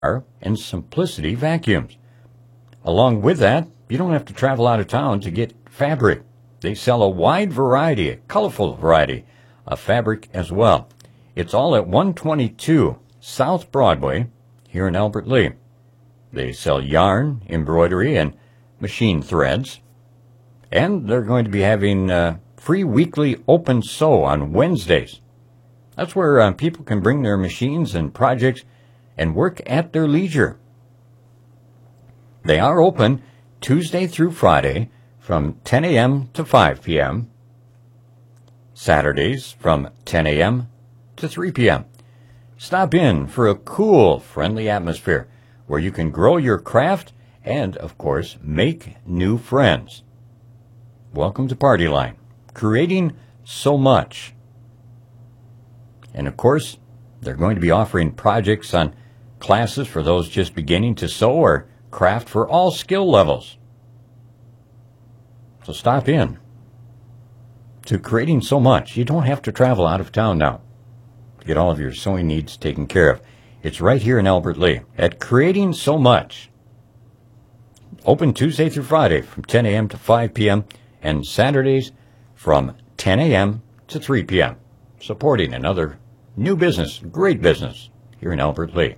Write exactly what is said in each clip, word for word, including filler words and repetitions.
and Simplicity vacuums. Along with that, you don't have to travel out of town to get fabric. They sell a wide variety, a colorful variety of fabric as well. It's all at one twenty-two South Broadway here in Albert Lea. They sell yarn, embroidery, and machine threads. And they're going to be having uh, free weekly open sew on Wednesdays. That's where uh, people can bring their machines and projects and work at their leisure. They are open Tuesday through Friday from ten a.m. to five p.m., Saturdays from ten a.m. to three p.m. Stop in for a cool, friendly atmosphere where you can grow your craft and, of course, make new friends. Welcome to Party Line, creating so much. And, of course, they're going to be offering projects on classes for those just beginning to sew or craft for all skill levels. So stop in to Creating So Much. You don't have to travel out of town now to get all of your sewing needs taken care of. It's right here in Albert Lea at Creating So Much. Open Tuesday through Friday from ten a.m. to five p.m. and Saturdays from ten a.m. to three p.m. Supporting another new business, great business here in Albert Lea.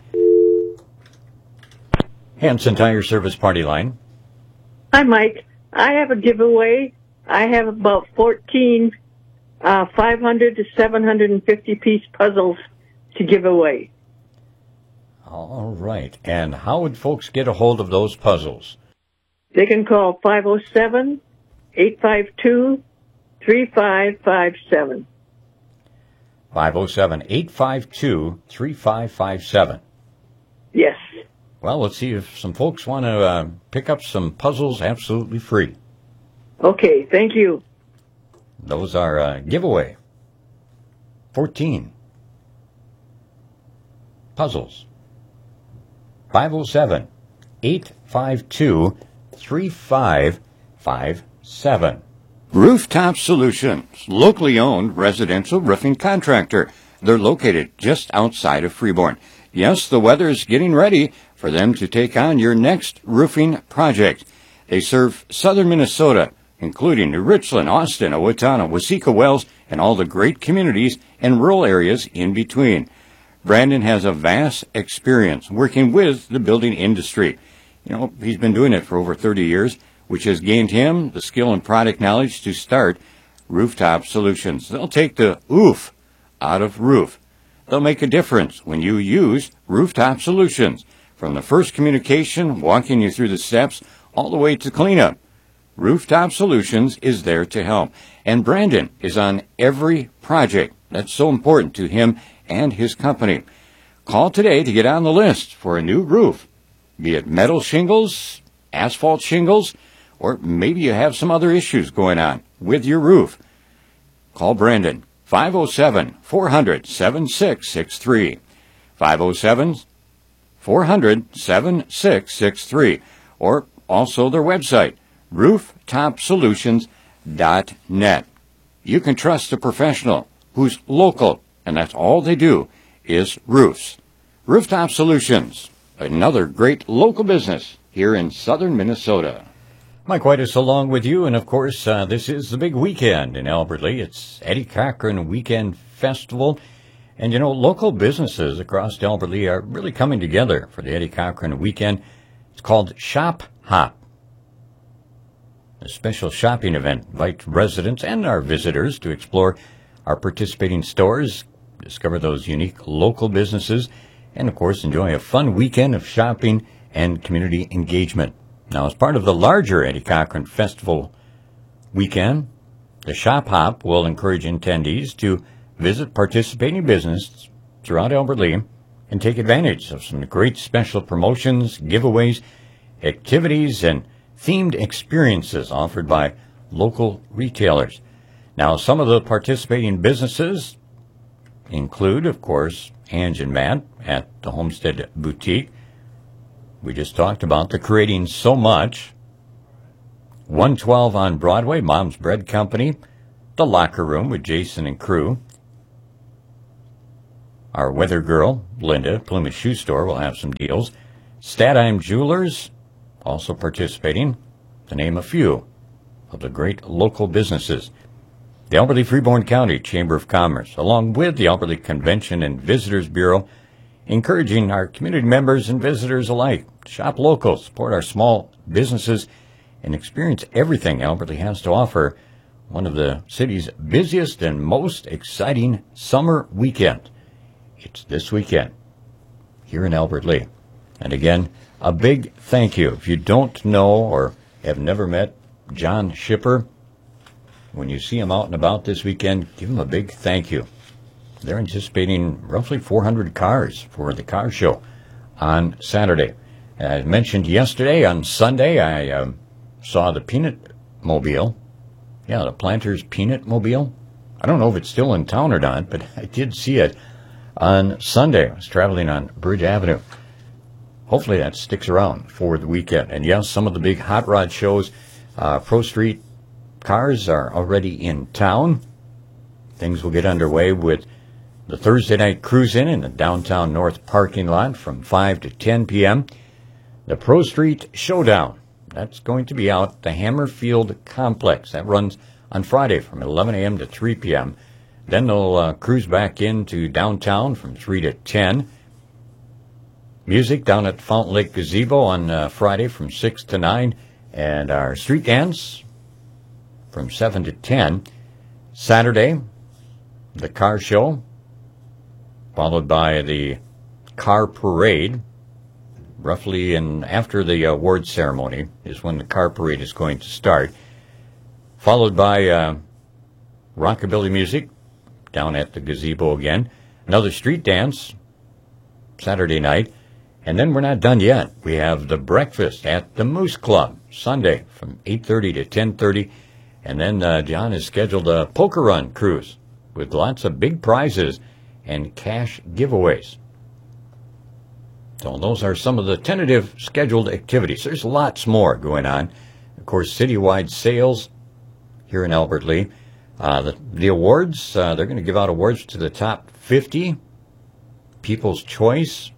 Hanson Tire Service Party Line. Hi, Mike. I have a giveaway. I have about fourteen uh, five hundred to seven hundred fifty piece puzzles to give away. All right. And how would folks get a hold of those puzzles? They can call five oh seven, eight five two, three five five seven. five oh seven, eight five two, three five five seven. Yes. Well, let's see if some folks want to uh, pick up some puzzles absolutely free. Okay, thank you. Those are uh, giveaway. fourteen puzzles. five oh seven, eight five two, three five five seven. Rooftop Solutions, locally owned residential roofing contractor. They're located just outside of Freeborn. Yes, the weather is getting ready for them to take on your next roofing project. They serve southern Minnesota, including New Richland, Austin, Owatonna, Waseca Wells, and all the great communities and rural areas in between. Brandon has a vast experience working with the building industry. You know, he's been doing it for over thirty years, which has gained him the skill and product knowledge to start Rooftop Solutions. They'll take the oof out of roof. They'll make a difference when you use Rooftop Solutions. From the first communication, walking you through the steps, all the way to cleanup. Rooftop Solutions is there to help. And Brandon is on every project. That's so important to him and his company. Call today to get on the list for a new roof. Be it metal shingles, asphalt shingles, or maybe you have some other issues going on with your roof. Call Brandon, five oh seven, four hundred, seven six six three, five oh seven, four hundred, seven six six three, or also their website, rooftop solutions dot net. You can trust a professional who's local, and that's all they do is roofs. Rooftop Solutions, another great local business here in southern Minnesota. Mike Whitus along with you, and of course, uh, this is the big weekend in Albert Lea. It's Eddie Cochran Weekend Festival. And, you know, local businesses across Albert Lea are really coming together for the Eddie Cochran Weekend. It's called Shop Hop. A special shopping event invites residents and our visitors to explore our participating stores, discover those unique local businesses, and, of course, enjoy a fun weekend of shopping and community engagement. Now, as part of the larger Eddie Cochran Festival weekend, the Shop Hop will encourage attendees to visit participating businesses throughout Albert Lea and take advantage of some great special promotions, giveaways, activities, and themed experiences offered by local retailers. Now, some of the participating businesses include, of course, Ange and Matt at the Homestead Boutique. We just talked about the Creating So Much. one twelve on Broadway, Mom's Bread Company. The Locker Room with Jason and crew. Our weather girl, Linda, Plymouth Shoe Store, will have some deals. Stadheim Jewelers, also participating, to name a few of the great local businesses. The Alberta-Freeborn County Chamber of Commerce, along with the Alberta Convention and Visitors Bureau, encouraging our community members and visitors alike to shop local, support our small businesses, and experience everything Alberta has to offer. One of the city's busiest and most exciting summer weekend. It's this weekend here in Albert Lea. And again, a big thank you. If you don't know or have never met John Schipper, when you see him out and about this weekend, give him a big thank you. They're anticipating roughly four hundred cars for the car show on Saturday. As mentioned yesterday, on Sunday, I uh, saw the Peanut Mobile. Yeah, the Planters Peanut Mobile. I don't know if it's still in town or not, but I did see it on Sunday. I was traveling on Bridge Avenue. Hopefully that sticks around for the weekend. And yes, some of the big hot rod shows, uh, Pro Street cars are already in town. Things will get underway with the Thursday night cruise-in in the downtown north parking lot from five to ten p.m. The Pro Street Showdown, that's going to be out at the Hammerfield Complex. That runs on Friday from eleven a.m. to three p.m. Then they'll uh, cruise back into downtown from three to ten. Music down at Fountain Lake Gazebo on uh, Friday from six to nine. And our street dance from seven to ten. Saturday, the car show, followed by the car parade. Roughly in, after the awards ceremony is when the car parade is going to start. Followed by uh, rockabilly music down at the gazebo again. Another street dance Saturday night. And then we're not done yet. We have the breakfast at the Moose Club Sunday from eight thirty to ten thirty. And then uh, John has scheduled a poker run cruise with lots of big prizes and cash giveaways. So those are some of the tentative scheduled activities. There's lots more going on. Of course, citywide sales here in Albert Lea. Uh, the, the awards, uh, they're going to give out awards to the top fifty. People's Choice.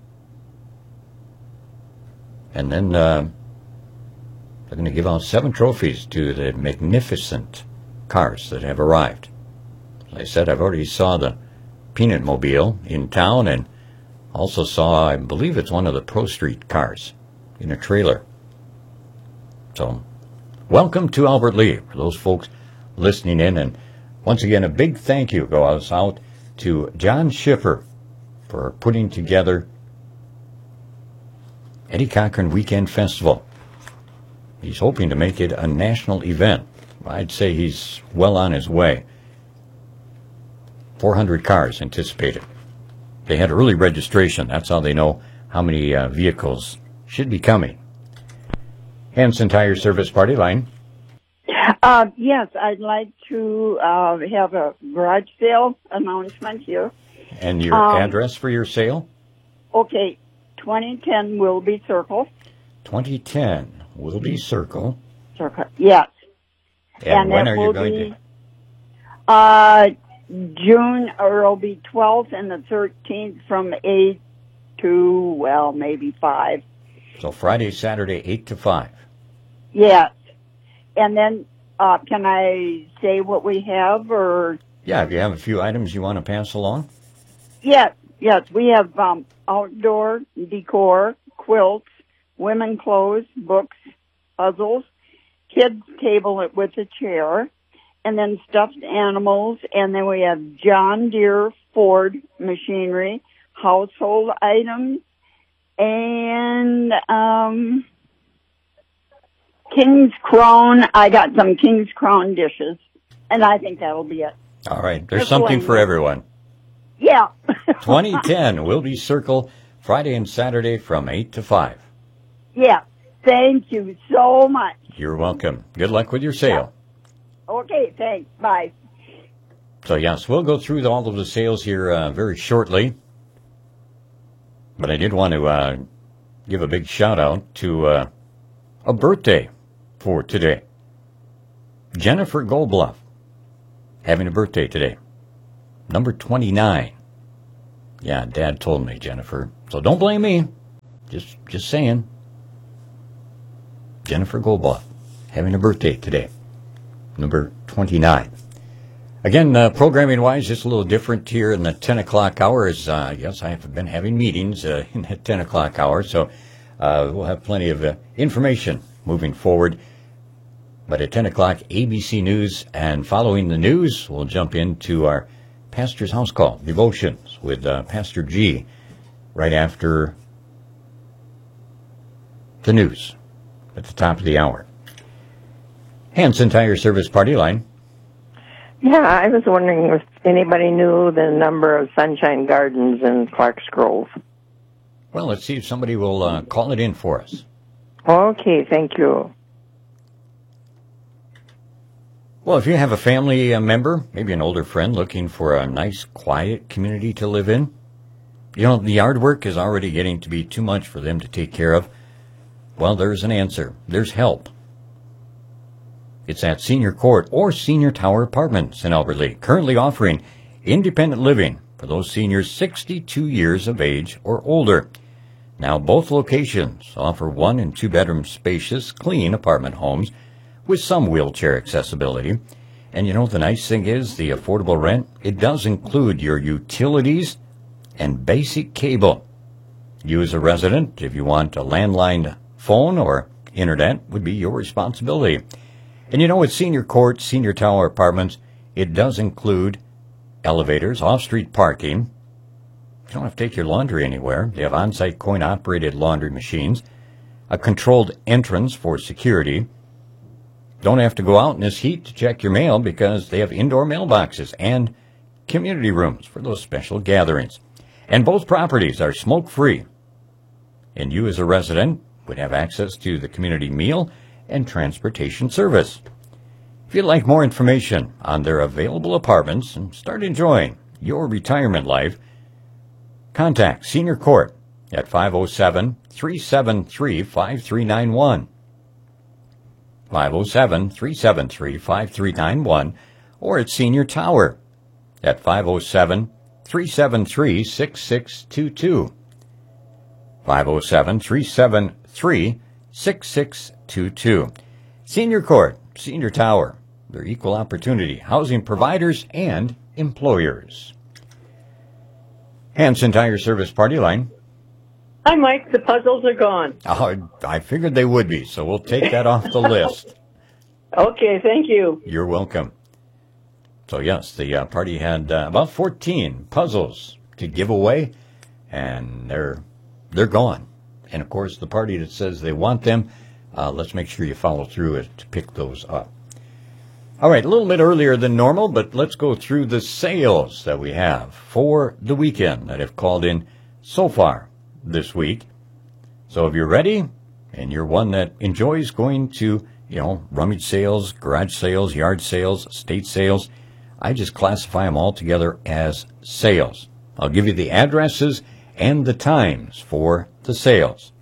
And then uh, they're going to give out seven trophies to the magnificent cars that have arrived. As I said, I've already saw the Peanut Mobile in town and also saw, I believe it's one of the Pro Street cars in a trailer. So, welcome to Albert Lea for those folks listening in. And once again, a big thank you goes out to John Schipper for putting together Eddie Cochran Weekend Festival. He's hoping to make it a national event. I'd say he's well on his way. four hundred cars anticipated. They had early registration. That's how they know how many uh, vehicles should be coming. Hanson Tire Service Party Line. Uh, yes, I'd like to uh, have a garage sale announcement here. And your um, address for your sale? Okay, twenty ten Wilby Circle. twenty ten Wilby Circle. Circle, yes. And, and when are you going be, to? Uh, June, or it'll be twelfth and the thirteenth from eight to, well, maybe five. So Friday, Saturday, eight to five. Yes. And then, uh, can I say what we have, or? Yeah, if you have a few items you want to pass along. Yes, yes. We have um, outdoor decor, quilts, women clothes, books, puzzles, kids table with a chair, and then stuffed animals, and then we have John Deere Ford machinery, household items, and um, King's Crown. I got some King's Crown dishes, and I think that'll be it. All right. There's something for everyone. Yeah. twenty ten Wilby Circle, Friday and Saturday from eight to five. Yeah. Thank you so much. You're welcome. Good luck with your sale. Yeah. Okay, thanks. Bye. So, yes, we'll go through all of the sales here uh, very shortly. But I did want to uh, give a big shout-out to uh, a birthday for today. Jennifer Goldbluff having a birthday today. Number twenty-nine Yeah, Dad told me, Jennifer. So don't blame me. Just just saying. Jennifer Goldblatt having a birthday today, number twenty-nine. Again, uh, programming-wise, just a little different here in the ten o'clock hour. Is, uh, yes, I have been having meetings uh, in that ten o'clock hour, so uh, we'll have plenty of uh, information moving forward. But at ten o'clock, A B C News, and following the news, we'll jump into our Pastor's House Call, Devotions, with uh, Pastor G, right after the news at the top of the hour. Hanson Tire Service Party Line. Yeah, I was wondering if anybody knew the number of Sunshine Gardens in Clark's Grove. Well, let's see if somebody will uh, call it in for us. Okay, thank you. Well, if you have a family uh, member, maybe an older friend, looking for a nice, quiet community to live in, you know, the yard work is already getting to be too much for them to take care of. Well, there's an answer. There's help. It's at Senior Court or Senior Tower Apartments in Albert Lea, currently offering independent living for those seniors sixty-two years of age or older. Now, both locations offer one and two bedroom spacious, clean apartment homes with some wheelchair accessibility. And you know, the nice thing is the affordable rent, it does include your utilities and basic cable. You as a resident, if you want a landline phone or internet, would be your responsibility. And you know, at Senior Court, Senior Tower Apartments, it does include elevators, off-street parking. You don't have to take your laundry anywhere. They have on-site coin-operated laundry machines, a controlled entrance for security. Don't have to go out in this heat to check your mail because they have indoor mailboxes and community rooms for those special gatherings. And both properties are smoke-free. And you as a resident would have access to the community meal and transportation service. If you'd like more information on their available apartments and start enjoying your retirement life, contact Senior Court at five oh seven, three seven three, five three nine one, five oh seven, three seven three, five three nine one, or at Senior Tower at five oh seven, three seven three, six six two two, five oh seven, three seven three, six six two two. Senior Court, Senior Tower, they're equal opportunity housing providers and employers. Hanson Tire Service Party Line. Hi, Mike. The puzzles are gone. Oh, I figured they would be, so we'll take that off the list. Okay, thank you. You're welcome. So, yes, the uh, party had uh, about fourteen puzzles to give away, and they're they're gone. And, of course, the party that says they want them, uh, let's make sure you follow through it to pick those up. All right, a little bit earlier than normal, but let's go through the sales that we have for the weekend that have called in so far this week. So if you're ready and you're one that enjoys going to, you know, rummage sales, garage sales, yard sales, estate sales, I just classify them all together as sales. I'll give you the addresses and the times for the sales.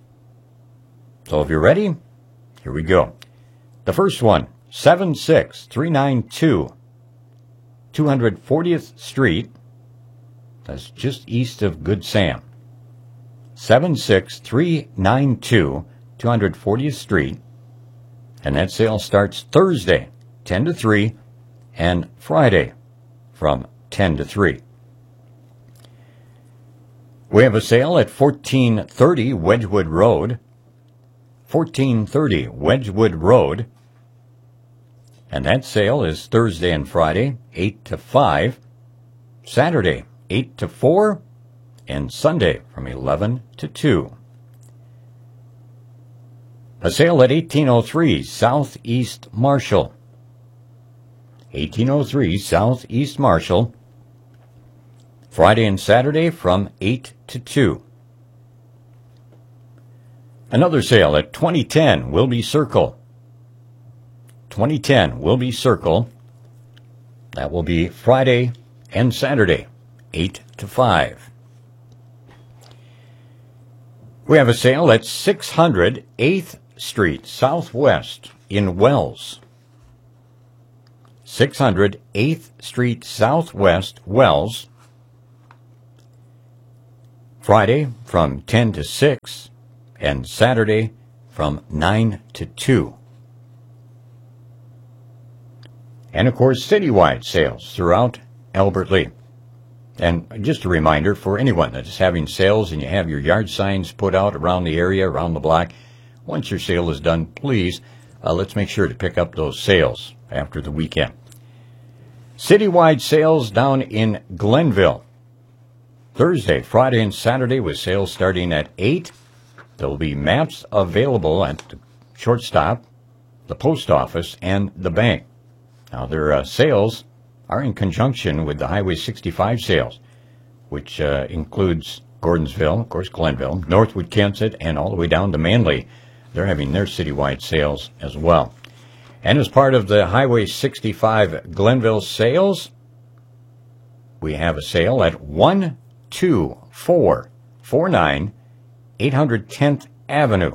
So if you're ready, here we go. The first one, seven six three nine two, two hundred fortieth Street. That's just east of Good Sam. seven six three nine two, two hundred fortieth Street. And that sale starts Thursday, ten to three, and Friday from ten to three. We have a sale at fourteen thirty Wedgwood Road. fourteen thirty Wedgwood Road. And that sale is Thursday and Friday, eight to five, Saturday, eight to four, and Sunday from eleven to two. A sale at eighteen oh three Southeast Marshall. eighteen oh three Southeast Marshall. Friday and Saturday from eight to two. Another sale at twenty ten Wilby Circle. twenty ten Wilby Circle. That will be Friday and Saturday, eight to five. We have a sale at six hundred eighth Street Southwest in Wells. six hundred eighth Street Southwest, Wells. Friday from ten to six, and Saturday from nine to two. And, of course, citywide sales throughout Albert Lea. And just a reminder for anyone that is having sales and you have your yard signs put out around the area, around the block, once your sale is done, please, uh, let's make sure to pick up those sales after the weekend. Citywide sales down in Glenville. Thursday, Friday, and Saturday with sales starting at eight. There will be maps available at the shortstop, the post office, and the bank. Now, their uh, sales are in conjunction with the Highway sixty-five sales, which uh, includes Gordonsville, of course, Glenville, Northwood, Kensett, and all the way down to Manly. They're having their citywide sales as well. And as part of the Highway sixty-five Glenville sales, we have a sale at one two four four nine eight hundred tenth Avenue.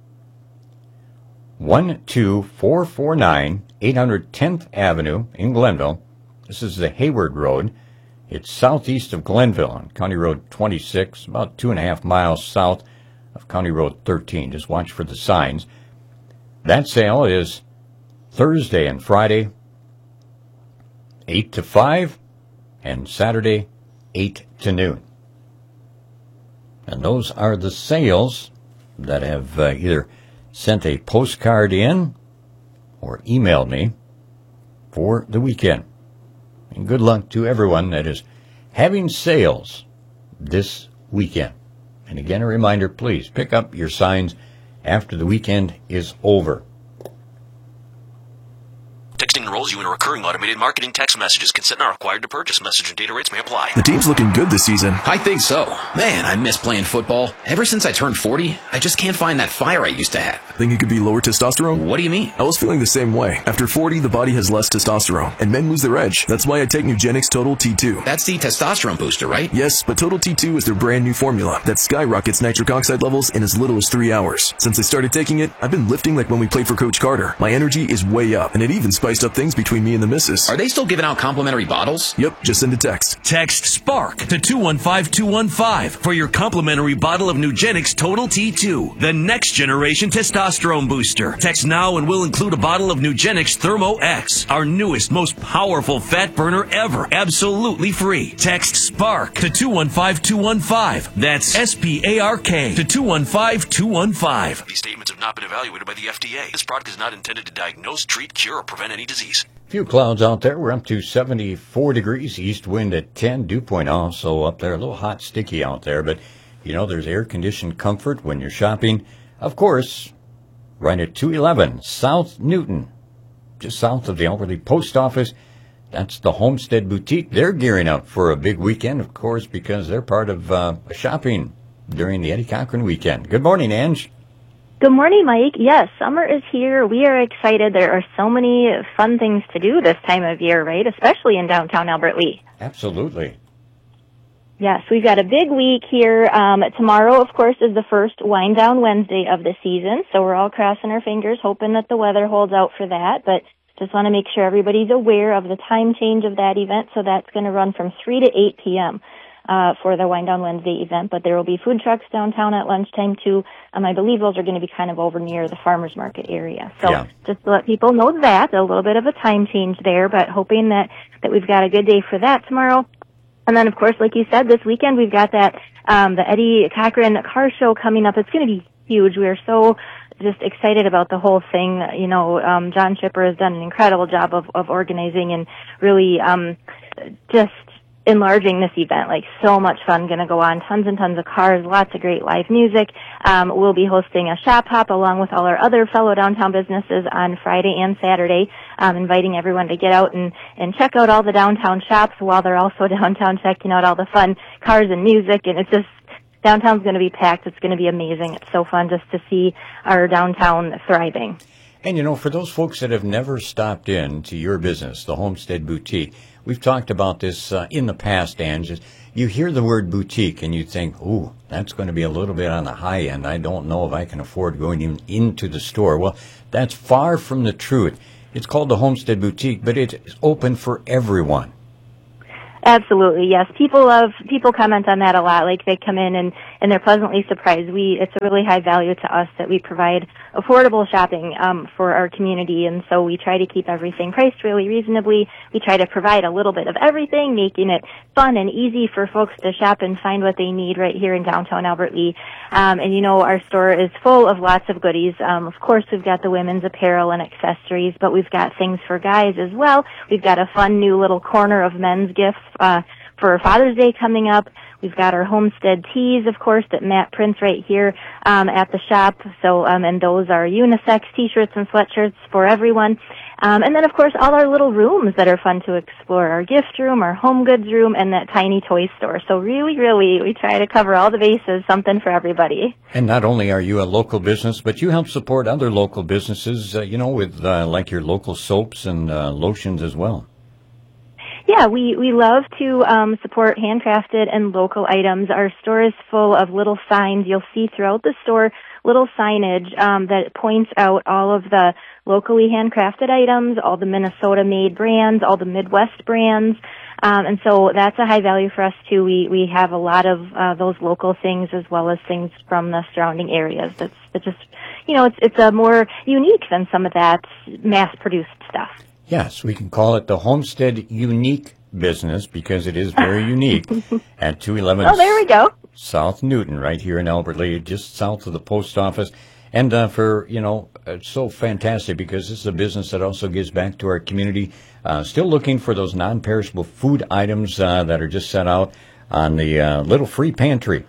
one two four four nine eight hundred tenth Avenue in Glenville. This is the Hayward Road. It's southeast of Glenville on County Road twenty-six, about two and a half miles south of County Road thirteen. Just watch for the signs. That sale is Thursday and Friday, eight to five, and Saturday, eight to noon. And those are the sales that have uh, either sent a postcard in or emailed me for the weekend. And good luck to everyone that is having sales this weekend. And again, a reminder, please pick up your signs after the weekend is over. Texting enrolls you in a recurring automated marketing text messages. Consent not required to purchase. Message and data rates may apply. The team's looking good this season. I think so. Man, I miss playing football. Ever since I turned forty, I just can't find that fire I used to have. Think it could be lower testosterone? What do you mean? I was feeling the same way. After forty, the body has less testosterone, and men lose their edge. That's why I take Nugenix Total T two. That's the testosterone booster, right? Yes, but Total T two is their brand new formula that skyrockets nitric oxide levels in as little as three hours. Since I started taking it, I've been lifting like when we played for Coach Carter. My energy is way up, and it even spiced up things between me and the missus. Are they still giving out complimentary bottles? Yep, just send a text. Text SPARK to two one five two one five for your complimentary bottle of Nugenix Total T two, the next generation testosterone booster. Text now and we'll include a bottle of Nugenix Thermo X, our newest, most powerful fat burner ever, absolutely free. Text SPARK to two one five two one five. That's S P A R K to two one five two one five. These statements have not been evaluated by the F D A. This product is not intended to diagnose, treat, cure, or prevent any disease. Few clouds out there. We're up to seventy-four degrees, east wind at ten, dew point also up there. A little hot, sticky out there, but, you know, there's air-conditioned comfort when you're shopping. Of course, right at two eleven South Newton, just south of the Albert Lea Post Office. That's the Homestead Boutique. They're gearing up for a big weekend, of course, because they're part of uh, shopping during the Eddie Cochran weekend. Good morning, Ange. Good morning, Mike. Yes, summer is here. We are excited. There are so many fun things to do this time of year, right? Especially in downtown Albert Lea. Absolutely. Yes, we've got a big week here. Um, tomorrow, of course, is the first Wind Down Wednesday of the season, so we're all crossing our fingers, hoping that the weather holds out for that. But just want to make sure everybody's aware of the time change of that event, so that's going to run from three to eight p.m. Uh, for the Wind Down Wednesday event, but there will be food trucks downtown at lunchtime too. Um, I believe those are going to be kind of over near the farmers market area. So yeah. Just to let people know that, a little bit of a time change there, but hoping that, that we've got a good day for that tomorrow. And then, of course, like you said, this weekend we've got that, um, the Eddie Cochran car show coming up. It's going to be huge. We are so just excited about the whole thing. You know, um, John Schipper has done an incredible job of, of organizing and really, um, just enlarging this event. Like, so much fun going to go on. Tons and tons of cars, lots of great live music. Um, we'll be hosting a shop hop along with all our other fellow downtown businesses on Friday and Saturday, um, inviting everyone to get out and, and check out all the downtown shops while they're also downtown checking out all the fun cars and music. And it's just, downtown's going to be packed. It's going to be amazing. It's so fun just to see our downtown thriving. And, you know, for those folks that have never stopped in to your business, the Homestead Boutique, we've talked about this uh, in the past, Ange. You hear the word boutique and you think, ooh, that's going to be a little bit on the high end. I don't know if I can afford going in, into the store. Well, that's far from the truth. It's called the Homestead Boutique, but it's open for everyone. Absolutely, yes. People love, people comment on that a lot. Like, they come in and, and they're pleasantly surprised. We, it's a really high value to us that we provide affordable shopping, um, for our community. And so we try to keep everything priced really reasonably. We try to provide a little bit of everything, making it fun and easy for folks to shop and find what they need right here in downtown Albert Lea. Um, and you know, our store is full of lots of goodies. Um, of course, we've got the women's apparel and accessories, but we've got things for guys as well. We've got a fun new little corner of men's gifts Uh, for Father's Day coming up. We've got our Homestead tees, of course, that Matt prints right here um, at the shop. So, um, and those are unisex t-shirts and sweatshirts for everyone. Um, and then, of course, all our little rooms that are fun to explore. Our gift room, our home goods room, and that tiny toy store. So really, really, we try to cover all the bases, something for everybody. And not only are you a local business, but you help support other local businesses, uh, you know, with uh, like your local soaps and uh, lotions as well. Yeah, we, we love to um, support handcrafted and local items. Our store is full of little signs. You'll see throughout the store little signage um, that points out all of the locally handcrafted items, all the Minnesota-made brands, all the Midwest brands. Um, and so that's a high value for us, too. We we have a lot of uh, those local things as well as things from the surrounding areas. That's, that's just, you know, it's, it's a more unique than some of that mass-produced stuff. Yes, we can call it the Homestead Unique Business because it is very unique at two eleven Oh, there we go. South Newton, right here in Albert Lea, just south of the post office. And uh, for, you know, it's so fantastic because this is a business that also gives back to our community. Uh, still looking for those non-perishable food items uh, that are just set out on the uh, little free pantry.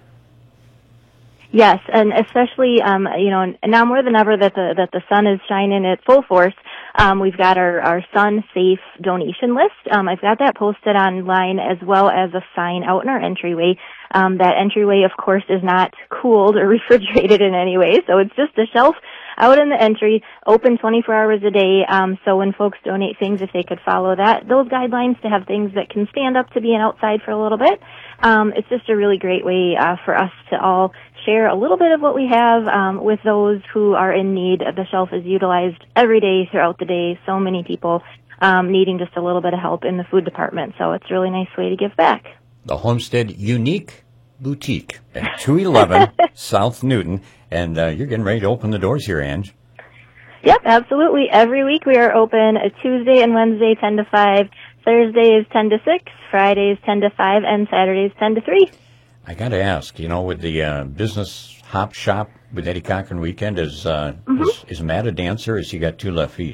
Yes, and especially, um, you know, now more than ever that the that the sun is shining at full force. Um, we've got our our Sun Safe donation list. Um, I've got that posted online as well as a sign out in our entryway. Um, that entryway, of course, is not cooled or refrigerated in any way, so it's just a shelf out in the entry, open twenty-four hours a day. Um, so when folks donate things, if they could follow that, those guidelines to have things that can stand up to being outside for a little bit, um, it's just a really great way uh, for us to all share a little bit of what we have um, with those who are in need. The shelf is utilized every day throughout the day. So many people um, needing just a little bit of help in the food department. So it's a really nice way to give back. The Homestead Unique Boutique at two eleven South Newton. And uh, you're getting ready to open the doors here, Ange. Yep, absolutely. Every week we are open uh, Tuesday and Wednesday ten to five. Thursday is ten to six. Friday is ten to five. And Saturday is ten to three. I got to ask, you know, with the uh, business hop shop with Eddie Cochran weekend, is, uh, mm-hmm. is is Matt a dancer or has he got two left feet?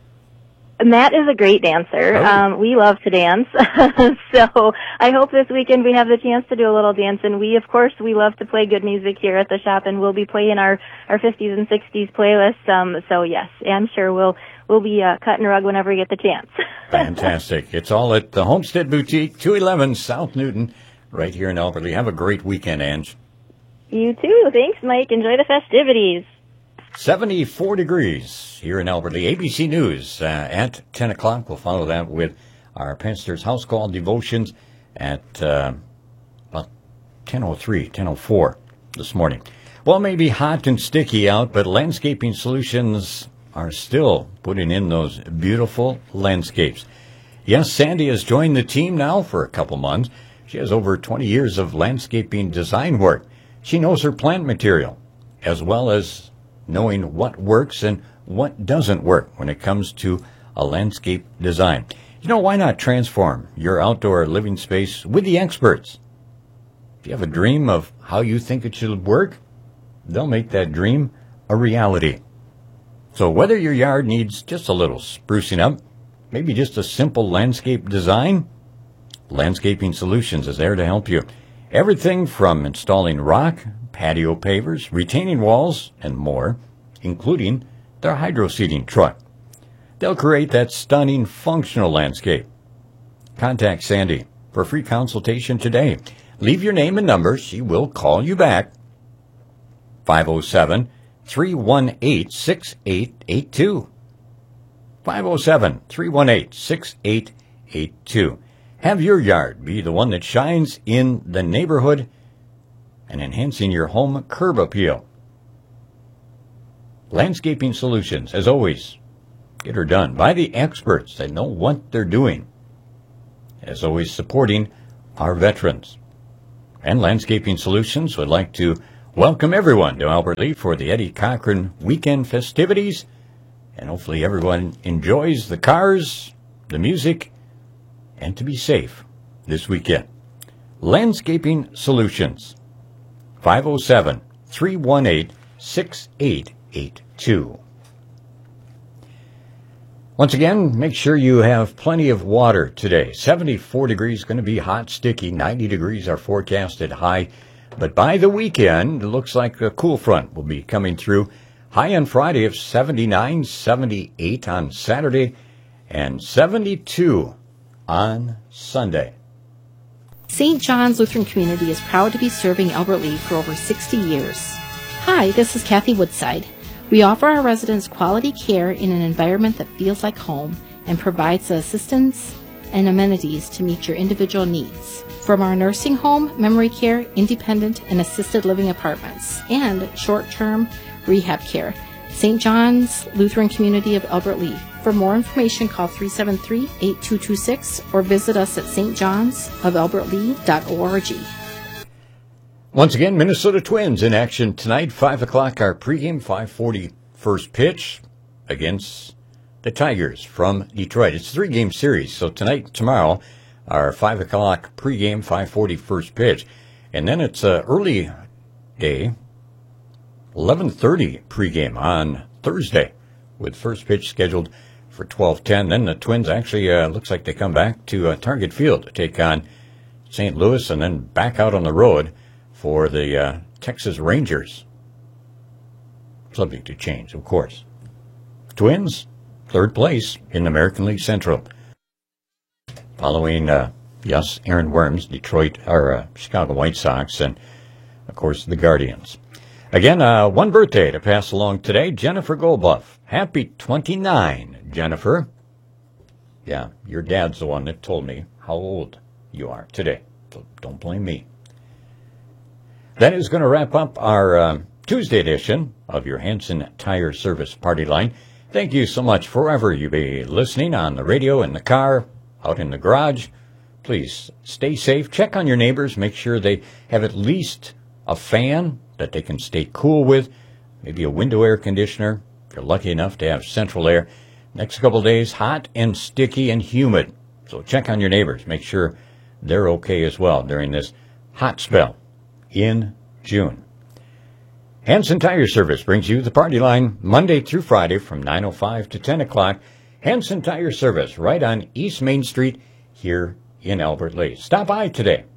Matt is a great dancer. Oh. Um, we love to dance. So I hope this weekend we have the chance to do a little dance. And we, of course, we love to play good music here at the shop, and we'll be playing our, our fifties and sixties playlist. Um, so, yes, I'm sure we'll we'll be uh, cutting a rug whenever we get the chance. Fantastic. It's all at the Homestead Boutique, two eleven South Newton, right here in Albert Lea. Have a great weekend, Ange. You too. Thanks, Mike. Enjoy the festivities. seventy-four degrees here in Albert Lea. A B C News uh, at ten o'clock. We'll follow that with our Pastor's House Call devotions at uh, about ten oh three, ten oh four this morning. Well, it may be hot and sticky out, but Landscaping Solutions are still putting in those beautiful landscapes. Yes, Sandy has joined the team now for a couple months. She has over twenty years of landscaping design work. She knows her plant material, as well as knowing what works and what doesn't work when it comes to a landscape design. You know, why not transform your outdoor living space with the experts? If you have a dream of how you think it should work, they'll make that dream a reality. So whether your yard needs just a little sprucing up, maybe just a simple landscape design, Landscaping Solutions is there to help you. Everything from installing rock, patio pavers, retaining walls, and more, including their hydro seeding truck. They'll create that stunning, functional landscape. Contact Sandy for a free consultation today. Leave your name and number. She will call you back. five oh seven, three one eight, six eight eight two. five oh seven, three one eight, six eight eight two. Have your yard be the one that shines in the neighborhood and enhancing your home curb appeal. Landscaping Solutions, as always, get her done by the experts that know what they're doing. as always supporting our veterans. And Landscaping Solutions would like to welcome everyone to Albert Lea for the Eddie Cochran weekend festivities. And hopefully everyone enjoys the cars, the music, and to be safe this weekend. Landscaping Solutions, five oh seven, three one eight, six eight eight two. Once again, make sure you have plenty of water today. seventy-four degrees, going to be hot, sticky. ninety degrees are forecasted high. But by the weekend, it looks like a cool front will be coming through. High on Friday of seventy-nine, seventy-eight on Saturday, and seventy-two on Sunday. Saint John's Lutheran Community is proud to be serving Albert Lea for over sixty years. Hi, this is Kathy Woodside. We offer our residents quality care in an environment that feels like home and provides the assistance and amenities to meet your individual needs. From our nursing home, memory care, independent and assisted living apartments, and short-term rehab care. Saint John's Lutheran Community of Albert Lea. For more information, call three seven three, eight two two six or visit us at s t johns of albert lea dot org. Once again, Minnesota Twins in action tonight, five o'clock our pregame, five forty first pitch against the Tigers from Detroit. It's a three-game series, so tonight, tomorrow, our five o'clock pregame, five forty first pitch. And then it's an early day, eleven thirty pregame on Thursday, with first pitch scheduled for twelve ten. Then the Twins actually uh, looks like they come back to uh, Target Field to take on Saint Louis and then back out on the road for the uh, Texas Rangers. Subject to change, of course. Twins, third place in American League Central. Following, uh, yes, Aaron Worms, Detroit, or uh, Chicago White Sox, and, of course, the Guardians. Again, uh, one birthday to pass along today, Jennifer Goldbuff. Happy twenty-nine, Jennifer. Yeah, your dad's the one that told me how old you are today, so don't blame me. That is going to wrap up our uh, Tuesday edition of your Hanson Tire Service Party Line. Thank you so much for wherever you be listening, on the radio, in the car, out in the garage. Please stay safe. Check on your neighbors. Make sure they have at least a fan that they can stay cool with, maybe a window air conditioner, if you're lucky enough to have central air. Next couple of days, hot and sticky and humid. So check on your neighbors. Make sure they're okay as well during this hot spell in June. Hanson Tire Service brings you the Party Line Monday through Friday from nine oh five to ten o'clock. Hanson Tire Service right on East Main Street here in Albert Lea. Stop by today.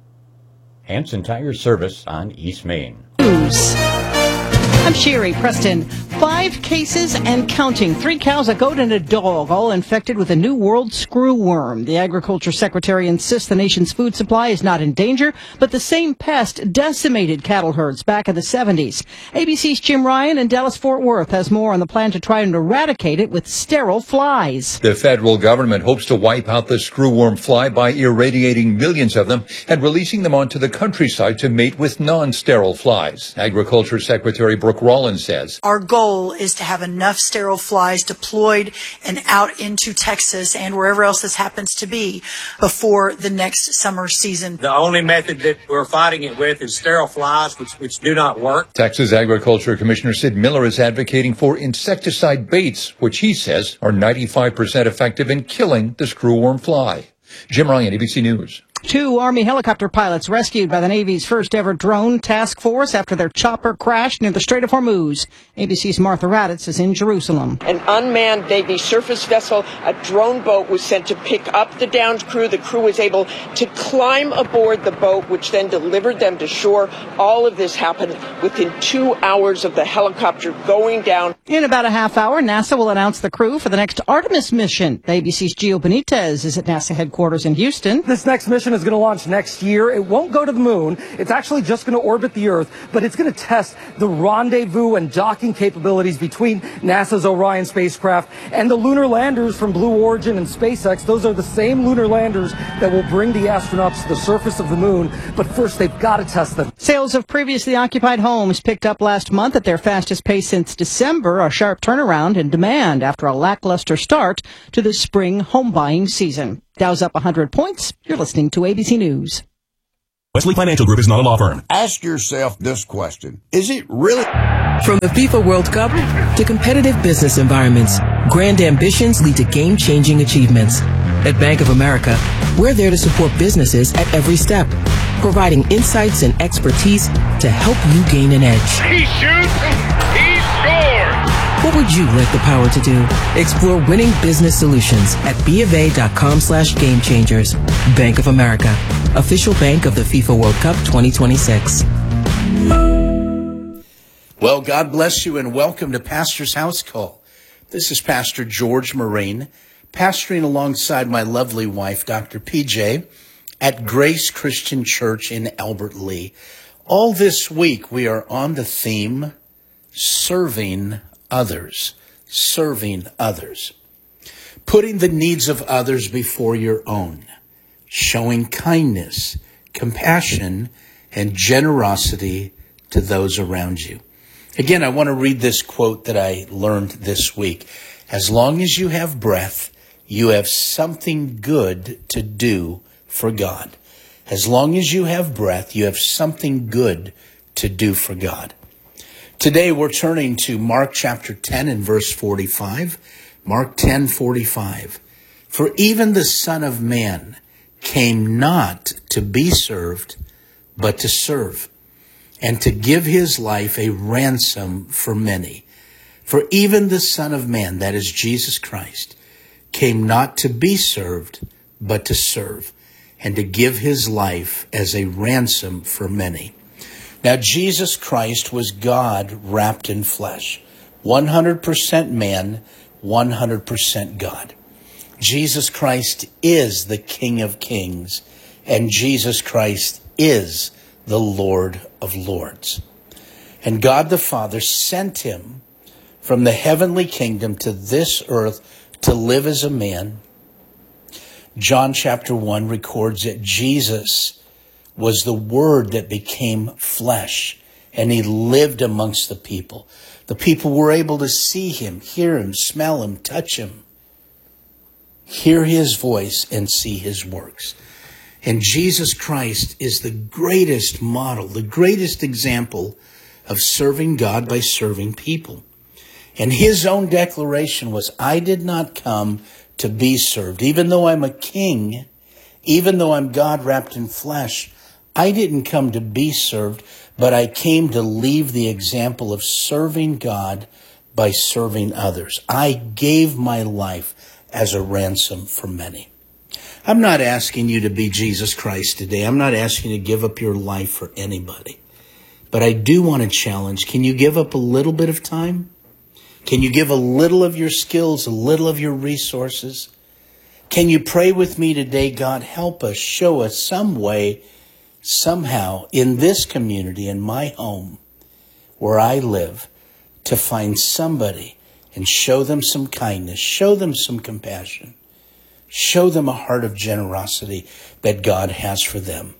Hanson Tire Service on East Main. News. I'm Sherry Preston. Five cases and counting. Three cows, a goat, and a dog, all infected with a new world screwworm. The Agriculture Secretary insists the nation's food supply is not in danger, but the same pest decimated cattle herds back in the seventies. A B C's Jim Ryan in Dallas-Fort Worth has more on the plan to try and eradicate it with sterile flies. The federal government hopes to wipe out the screwworm fly by irradiating millions of them and releasing them onto the countryside to mate with non-sterile flies. Agriculture Secretary Brooke Rollins says, our goal is to have enough sterile flies deployed and out into Texas and wherever else this happens to be before the next summer season. The only method that we're fighting it with is sterile flies, which, which do not work. Texas Agriculture Commissioner Sid Miller is advocating for insecticide baits, which he says are ninety-five percent effective in killing the screwworm fly. Jim Ryan, A B C News. Two Army helicopter pilots rescued by the Navy's first ever drone task force after their chopper crashed near the Strait of Hormuz. A B C's Martha Raditz is in Jerusalem. An unmanned Navy surface vessel, a drone boat, was sent to pick up the downed crew. The crew was able to climb aboard the boat, which then delivered them to shore. All of this happened within two hours of the helicopter going down. In about a half hour, NASA will announce the crew for the next Artemis mission. A B C's Gio Benitez is at NASA headquarters in Houston. This next mission is going to launch next year. It won't go to the moon. It's actually just going to orbit the Earth, but it's going to test the rendezvous and docking capabilities between NASA's Orion spacecraft and the lunar landers from Blue Origin and SpaceX. Those are the same lunar landers that will bring the astronauts to the surface of the moon, but first they've got to test them. Sales of previously occupied homes picked up last month at their fastest pace since December, a sharp turnaround in demand after a lackluster start to the spring home buying season. Dow's up one hundred points. You're listening to A B C News. Wesley Financial Group is not a law firm. Ask yourself this question. Is it really? From the FIFA World Cup to competitive business environments, grand ambitions lead to game-changing achievements. At Bank of America, we're there to support businesses at every step, providing insights and expertise to help you gain an edge. He shoots, he scores! What would you like the power to do? Explore winning business solutions at bofa.com slash game changers. Bank of America, official bank of the FIFA World Cup twenty twenty-six. Well, God bless you and welcome to Pastor's House Call. This is Pastor George Marine, pastoring alongside my lovely wife, Doctor P J, at Grace Christian Church in Albert Lea. All this week, we are on the theme, serving others, serving others, putting the needs of others before your own, showing kindness, compassion, and generosity to those around you. Again, I want to read this quote that I learned this week. As long as you have breath, you have something good to do for God. As long as you have breath, you have something good to do for God. Today we're turning to Mark chapter ten and verse forty-five. Mark ten forty-five. For even the Son of Man came not to be served, but to serve, and to give his life a ransom for many. For even the Son of Man, that is Jesus Christ, came not to be served, but to serve, and to give his life as a ransom for many. Now, Jesus Christ was God wrapped in flesh, one hundred percent man, one hundred percent God. Jesus Christ is the King of Kings, and Jesus Christ is the Lord of Lords. And God the Father sent him from the heavenly kingdom to this earth to live as a man. John chapter one records that Jesus was the Word that became flesh, and he lived amongst the people. The people were able to see him, hear him, smell him, touch him, hear his voice, and see his works. And Jesus Christ is the greatest model, the greatest example of serving God by serving people. And his own declaration was, I did not come to be served. Even though I'm a king, even though I'm God wrapped in flesh, I didn't come to be served, but I came to leave the example of serving God by serving others. I gave my life as a ransom for many. I'm not asking you to be Jesus Christ today. I'm not asking you to give up your life for anybody. But I do want to challenge, can you give up a little bit of time? Can you give a little of your skills, a little of your resources? Can you pray with me today, God, help us, show us some way, somehow, in this community, in my home, where I live, to find somebody and show them some kindness, show them some compassion, show them a heart of generosity that God has for them.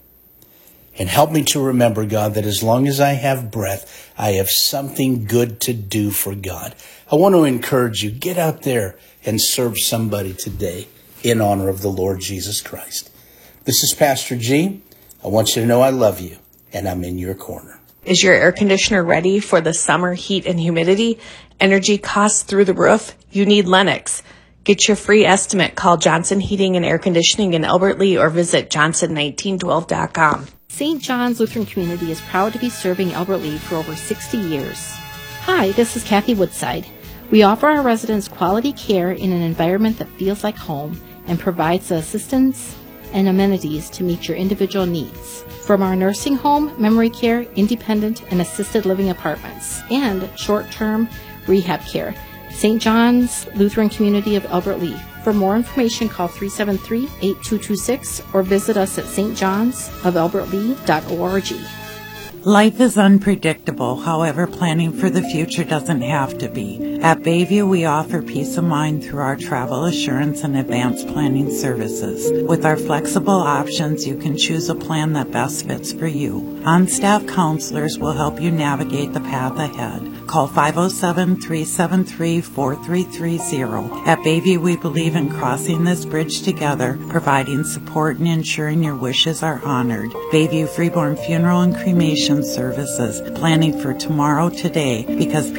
And help me to remember, God, that as long as I have breath, I have something good to do for God. I want to encourage you, get out there and serve somebody today in honor of the Lord Jesus Christ. This is Pastor G. I want you to know I love you, and I'm in your corner. Is your air conditioner ready for the summer heat and humidity? Energy costs through the roof? You need Lennox. Get your free estimate. Call Johnson Heating and Air Conditioning in Albert Lea or visit johnson nineteen twelve dot com. Saint John's Lutheran Community is proud to be serving Albert Lea for over sixty years. Hi, this is Kathy Woodside. We offer our residents quality care in an environment that feels like home and provides the assistance and amenities to meet your individual needs. From our nursing home, memory care, independent and assisted living apartments, and short-term rehab care. Saint John's Lutheran Community of Albert Lea. For more information, call three seven three, eight two two six or visit us at s t johns of albert lea dot org. Life is unpredictable. However, planning for the future doesn't have to be. At Bayview, we offer peace of mind through our travel assurance and advanced planning services. With our flexible options, you can choose a plan that best fits for you. On-staff counselors will help you navigate the path ahead. Call five oh seven, three seven three, four three three zero. At Bayview, we believe in crossing this bridge together, providing support and ensuring your wishes are honored. Bayview Freeborn Funeral and Cremation Services, planning for tomorrow today, because